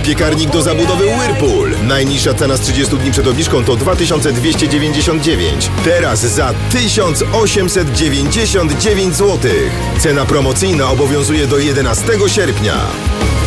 piekarnik do zabudowy Whirlpool. Najniższa cena z 30 dni przed obniżką to 2299. Teraz za 1899 zł. Cena promocyjna obowiązuje do 11 sierpnia.